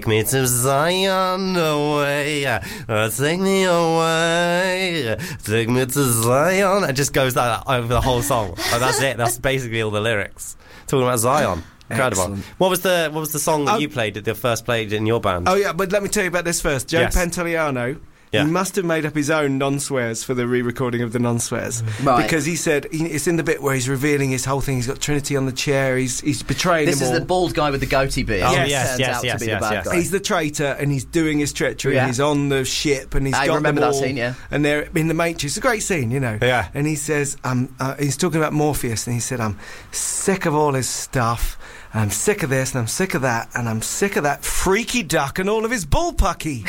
Take me to Zion away. Take me away. Take me to Zion. It just goes like that over the whole song. That's it. That's basically all the lyrics. Talking about Zion. Incredible. Excellent. What was the song that you played, the first played in your band? Oh yeah, but let me tell you about this first. Joe Pantoliano. Yeah. He must have made up his own non-swears for the re-recording of the non-swears. Right. Because he said, it's in the bit where he's revealing his whole thing. He's got Trinity on the chair. He's betraying This them is all. the bald guy with the goatee beard. Oh, Turns yes, out to be the bad guy. He's the traitor, and he's doing his treachery. Yeah. And he's on the ship, and I got remember them that all, scene, yeah. And they're in the Matrix. It's a great scene, you know. Yeah. And he says, he's talking about Morpheus, and he said, I'm sick of all his stuff. I'm sick of this, and I'm sick of that, and I'm sick of that freaky duck and all of his bullpucky.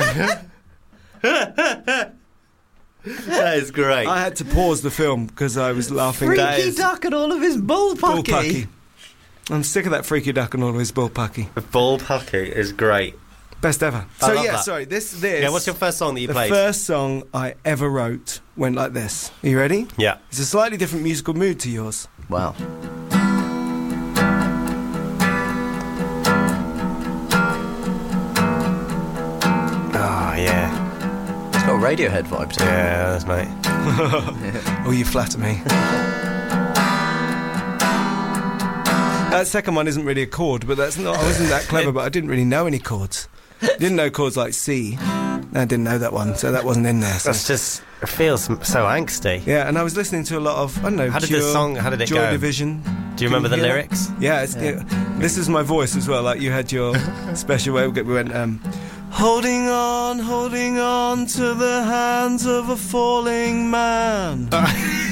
That is great. I had to pause the film because I was laughing. Freaky duck and all of his bullpucky. I'm sick of that freaky duck and all of his bullpucky. The Bullpucky is great. Best ever. I So love yeah, that. sorry. This. Yeah, what's your first song that you the played? first song I ever wrote went like this. Are you ready? Yeah. It's a slightly different musical mood to yours. Wow. Oh, yeah. It's got a Radiohead vibe to it. Yeah, that's mate. Oh, you flatter me. That second one isn't really a chord, but that's not. I wasn't that clever, but I didn't really know any chords. Didn't know chords like C. I didn't know that one, so that wasn't in there. So. That's just, it feels so angsty. Yeah, and I was listening to a lot of, I don't know, How did Cure, the song, how did it Joy go? Division. Do you remember the Can you hear lyrics? Yeah, this is my voice as well. Like you had your special way. We went, holding on to the hands of a falling man.